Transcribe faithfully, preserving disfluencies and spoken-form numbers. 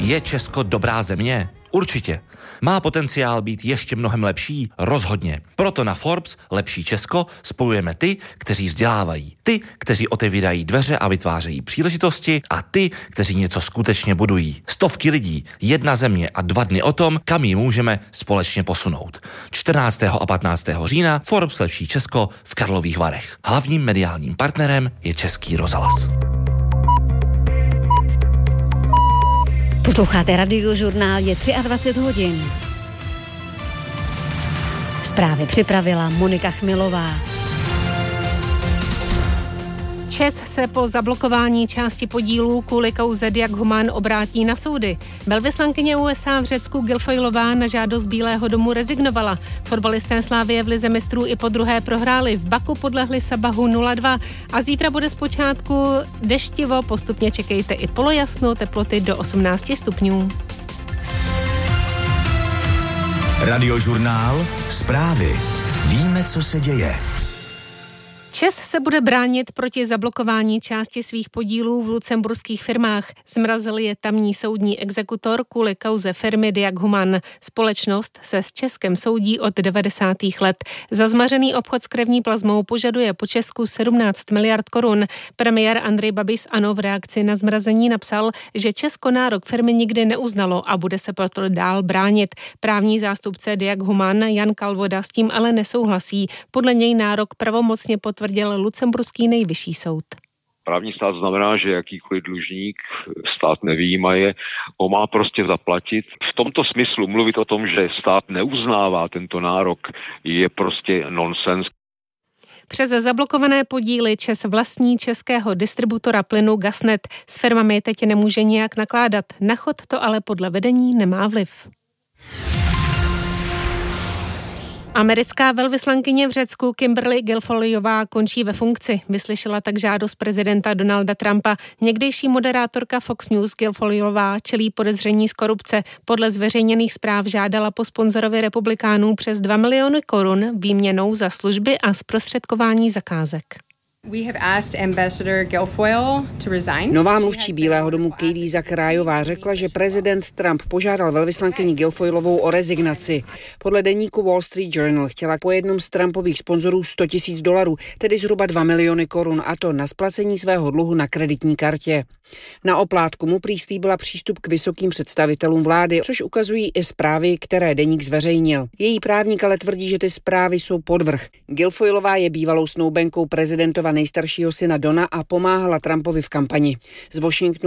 Je Česko dobrá země? Určitě. Má potenciál být ještě mnohem lepší? Rozhodně. Proto na Forbes Lepší Česko spojujeme ty, kteří vzdělávají, ty, kteří otevírají dveře a vytvářejí příležitosti a ty, kteří něco skutečně budují. Stovky lidí, jedna země a dva dny o tom, kam ji můžeme společně posunout. čtrnáctého a patnáctého října Forbes Lepší Česko v Karlových Varech. Hlavním mediálním partnerem je Český rozhlas. Posloucháte Radiožurnál, je dvacet tři hodin. Zprávy připravila Monika Chmilová. ČEZ se po zablokování části podílů kvůli kauze Diag Human obrátí na soudy. Velvyslankyně U S A v Řecku Guilfoylová na žádost Bílého domu rezignovala. Fotbalisté Slavie v lize mistrů i podruhé prohráli. V Baku podlehli Sabahu nula dva a zítra bude zpočátku deštivo, postupně čekejte i polojasno, teploty do osmnáct stupňů. Radiožurnál, zprávy. Víme, co se děje. ČEZ se bude bránit proti zablokování části svých podílů v lucemburských firmách. Zmrazil je tamní soudní exekutor kvůli kauze firmy Diag Human. Společnost se s Českem soudí od devadesátých let. Za zmařený obchod s krevní plazmou požaduje po Česku sedmnáct miliard korun. Premiér Andrej Babiš ANO v reakci na zmrazení napsal, že Česko nárok firmy nikdy neuznalo a bude se proto dál bránit. Právní zástupce Diag Human Jan Kalvoda s tím ale nesouhlasí. Podle něj nárok pravomocně potvrdil lucemburský nejvyšší soud. Právní stát znamená, že jakýkoliv dlužník, stát nevyjímaje, ho má prostě zaplatit. V tomto smyslu mluvit o tom, že stát neuznává tento nárok, je prostě nonsens. Přes zablokované podíly ČEZ vlastní českého distributora plynu Gasnet. S firmami teď nemůže nijak nakládat. Na chod to ale podle vedení nemá vliv. Americká velvyslankyně v Řecku Kimberly Guilfoylová končí ve funkci. Vyslyšela tak žádost prezidenta Donalda Trumpa. Někdejší moderátorka Fox News Guilfoylová čelí podezření z korupce. Podle zveřejněných zpráv žádala po sponzorovi republikánů přes dva miliony korun výměnou za služby a zprostředkování zakázek. Nová mluvčí Bílého domu Katie Zachariasová řekla, že prezident Trump požádal velvyslankyni Guilfoylovou o rezignaci. Podle deníku Wall Street Journal chtěla po jednom z Trumpových sponzorů sto tisíc dolarů, tedy zhruba dva miliony korun, a to na splacení svého dluhu na kreditní kartě. Na oplátku mu prý slíbila přístup k vysokým představitelům vlády, což ukazují i zprávy, které deník zveřejnil. Její právník ale tvrdí, že ty zprávy jsou podvrh. Guilfoylová je bývalou snoubenkou prezidentova nejstaršího syna Dona a pomáhala Trumpovi v kampani. Z Washingtonu